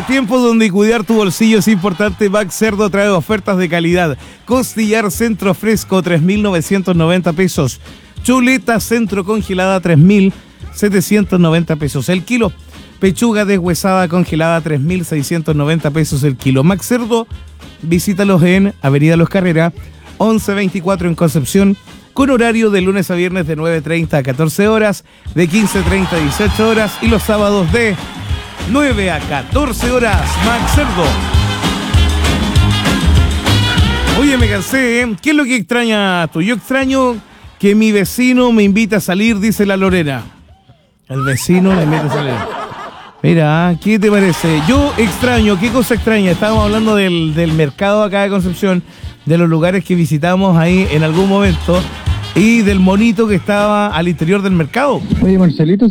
tiempos donde cuidar tu bolsillo es importante, Mac Cerdo trae ofertas de calidad. Costillar centro fresco, 3.990 pesos. Chuleta centro congelada, 3.790 pesos el kilo. Pechuga deshuesada congelada, 3.690 pesos el kilo. Mac Cerdo, visítalos en Avenida Los Carrera, 1124 en Concepción, con horario de lunes a viernes de 9:30 a 14 horas, de 15:30 a 18 horas y los sábados de 9 a 14 horas. Mac Cerdo. Oye, me cansé, ¿eh? ¿Qué es lo que extrañas tú? Yo extraño que mi vecino me invite a salir, dice la Lorena. El vecino me invita a salir. Mira, ¿qué te parece? Yo extraño, ¿qué cosa extraña? Estábamos hablando del mercado acá de Concepción, de los lugares que visitamos ahí en algún momento y del monito que estaba al interior del mercado. Oye, Marcelito.